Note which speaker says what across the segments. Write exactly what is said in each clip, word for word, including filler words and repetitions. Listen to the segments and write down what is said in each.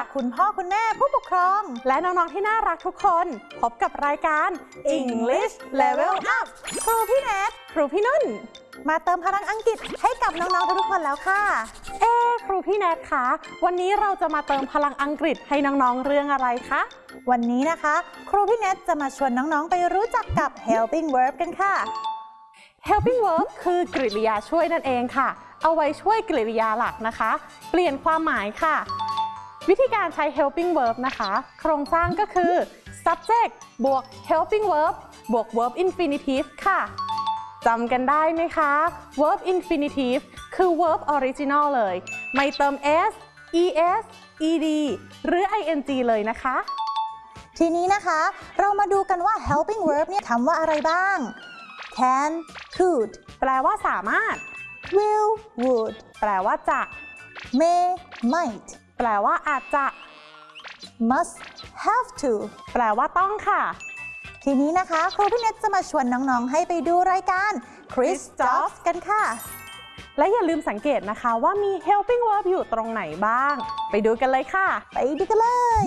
Speaker 1: คุณพ่อคุณแม่ผู้ปกครองและน้องๆที่น่ารักทุกคนพบกับรายการ English Level Up ครูพี่แนทครูพี่นุ่นมาเติมพลังอังกฤษให้กับน้องๆทุกคนแล้วค่ะเอ๊ครูพี่แนทคะวันนี้เราจะมาเติมพลังอังกฤษให้น้องๆเรื่องอะไรคะวันนี้นะคะครูพี่แนทจะมาชวนน้องๆไปรู้จักกับ helping verb กันค่ะ helping verb คือกริยาช่วยนั่นเองค่ะเอาไว้ช่วยกริยาหลักนะคะเปลี่ยนความหมายค่ะวิธีการใช้ helping verb นะคะโครงสร้างก็คือ subject บวก helping verb บวก verb infinitive ค่ะจำกันได้ไหมคะ verb infinitive คือ verb original เลยไม่เติม s es ed หรือ ing เลยนะคะทีนี้นะคะเรามาดูกันว่า helping verb เนี่ยคำว่าอะไรบ้าง can could แปลว่าสามารถ will would แปลว่าจะ may might แปลว่าอาจจะ must have to แปลว่าต้องค่ะทีนี้นะคะครูพี่เนทจะมาชวนน้องๆให้ไปดูรายการ Quiz Jobs กันค่ะและอย่าลืมสังเกตนะคะว่ามี helping verb อยู่ตรงไหนบ้างไปดูกันเลยค่ะไปดูกันเลย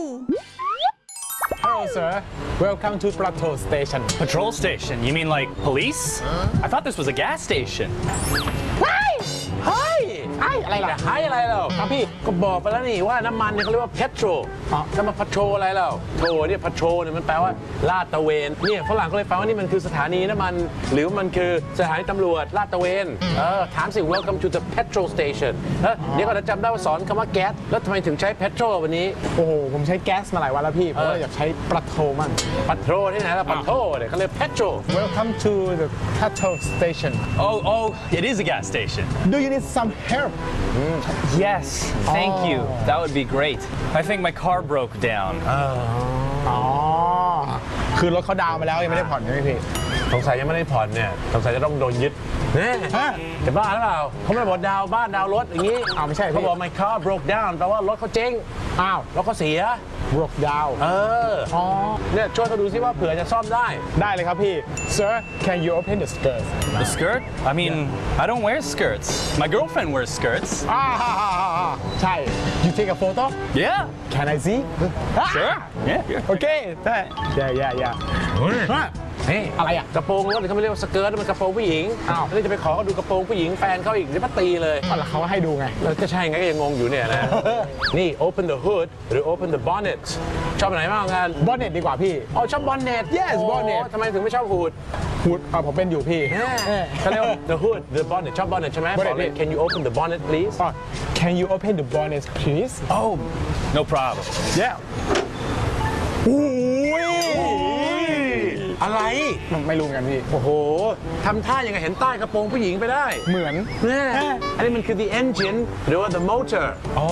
Speaker 2: Hello, sir. Welcome to Patrol Station.
Speaker 3: Patrol station? You mean like police? I thought this was a gas station.
Speaker 2: เฮ้ยเฮ้ยอะไรล่ะเฮ้ยอะไรเราครับพี่ก็บอกไปแล้วนี่ว่าน้ำมันเนี่ยเขาเรียกว่า petrol จะมา patrol อะไรเราโทเนี่ย patrol เนี่ยมันแปลว่าลาดตระเวนเนี่ยฝรั่งก็เลยฟังว่านี่มันคือสถานีน้ำมันหรือมันคือสถานีตำรวจลาดตระเวนเออถามสิ Welcome to the petrol station แล้วเดี๋ยวก็จะจำได้ว่าสอนคำว่าแก๊สแล้วทำไมถึงใช้ petrol วันนี้โอ้โหผมใช้แก๊สมาหลายวันแล้วพี่เพราะว่าอยากใช้ปะโทมั่งปะโทที่ไหนล่ะปะโทเนี่ยเขาเรียก petrol Welcome to the petrol station
Speaker 3: Oh, oh, it is a gas station.
Speaker 2: Do you need some help
Speaker 3: Yes, thank you. That would be great. I think my car broke down.
Speaker 2: อ๋อคือรถเขาดาวมาแล้วยังไม่ได้ผ่อนใช่ไหมพี่สงสัยยังไม่ได้ผ่อนเนี่ยสงสัยจะต้องโดนยึดแน่จะบ้าหรือเปล่าเขาไม่ได้บอกดาวบ้านดาวรถอย่างนี้อ้าวไม่ใช่เขาบอก my car broke down แปลว่ารถเขาเจ๊งอ้าวรถเขาเสีย broke down เอออ๋อเนี่ยช่วยเขาดูซิว่าเผื่อจะซ่อมได้ได้เลยครับพี่ Sir can you open the skirt
Speaker 3: The skirt? I mean, I don't wear skirts. My girlfriend wears skirts.
Speaker 2: อ่าใช่ You take a photo
Speaker 3: Yeah.
Speaker 2: Can I see
Speaker 3: Sure. Yeah.
Speaker 2: Okay ได้ Yeah yeah yeah เฮ้ยอะไรอ่ะกระโปรงรถเขาไม่เรียกว่าสเกิร์ตมันกระโปรงผู้หญิงอ้าวแล้วจะไปขอเขาดูกระโปรงผู้หญิงแฟนเขาอีกเดี๋ยวมาตีเลยอ๋อแล้วเขาให้ดูไงแล้วก็ใช่ไงก็ยังงงอยู่เนี่ยนะนี่ open the hood หรือ open the bonnet ชอบไหนมากงาน bonnet ดีกว่าพี่อ๋อชอบ bonnet Yes bonnet ทำไมถึงไม่ชอบ hood hood อ่าผมเป็นอยู่พี่เขาเรียกว่า the hood the bonnet ชอบ bonnet ใช่ไหมบอกเลย Can you open the bonnet please Can you open the bonnet please
Speaker 3: Oh, no problem.
Speaker 2: Yeah โอ้ยอะไรไม่รู้กันพี่โอ้โหทำท่าอย่างกับเห็นใต้กระโปรงผู้หญิงไปได้เหมือนแน่อันนี้มันคือ the engine หรือว่า the motor อ๋อ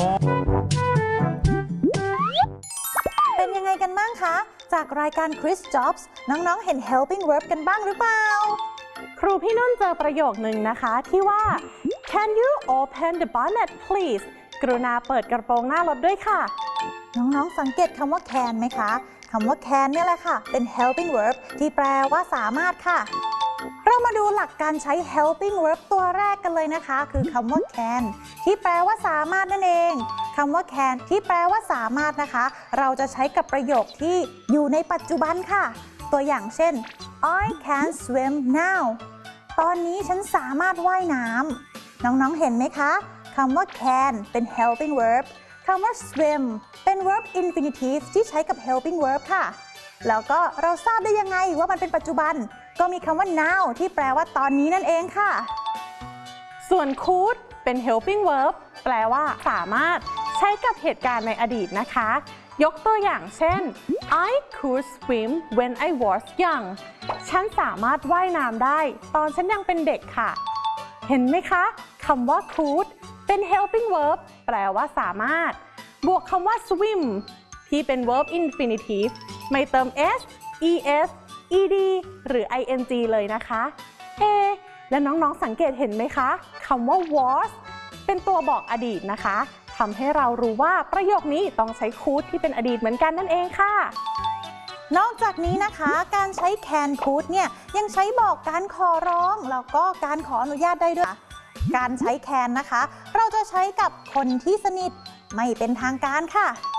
Speaker 1: เป็นยังไงกันบ้างคะจากรายการ Quiz Jobs น้องๆเห็น helping verb กันบ้างหรือเปล่าครูพี่นุ่นเจอประโยคนึงนะคะที่ว่า Can you open the bonnet please กรุณาเปิดกระโปรงหน้ารถด้วยค่ะน้องๆสังเกตคำว่า can ไหมคะคำว่า can เนี่ยแหละค่ะเป็น helping verb ที่แปลว่าสามารถค่ะเรามาดูหลักการใช้ helping verb ตัวแรกกันเลยนะคะคือคำว่า can ที่แปลว่าสามารถนั่นเองคำว่า can ที่แปลว่าสามารถนะคะเราจะใช้กับประโยคที่อยู่ในปัจจุบันค่ะตัวอย่างเช่น I can swim now ตอนนี้ฉันสามารถว่ายน้ำน้องๆเห็นไหมคะคำว่า can เป็น helping verbคำว่า swim เป็น verb infinitive ที่ใช้กับ helping verb ค่ะแล้วก็เราทราบได้ยังไงว่ามันเป็นปัจจุบันก็มีคำว่า now ที่แปลว่าตอนนี้นั่นเองค่ะส่วน could เป็น helping verb แปลว่าสามารถใช้กับเหตุการณ์ในอดีตนะคะยกตัวอย่างเช่น I could swim when I was young ฉันสามารถว่ายน้ำได้ตอนฉันยังเป็นเด็กค่ะเห็นไหมคะคำว่า could เป็น helping verb แปลว่าสามารถบวกคำว่า swim ที่เป็น verb infinitive ไม่เติม s es ed หรือ ing เลยนะคะเอและน้องๆสังเกตเห็นไหมคะคำว่า was เป็นตัวบอกอดีตนะคะทำให้เรารู้ว่าประโยคนี้ต้องใช้ could ที่เป็นอดีตเหมือนกันนั่นเองค่ะนอกจากนี้นะคะการใช้ can could เนี่ยยังใช้บอกการขอร้องแล้วก็การขออนุญาตได้ด้วยการใช้ can นะคะเราจะใช้กับคนที่สนิทไม่เป็นทางการค่ะ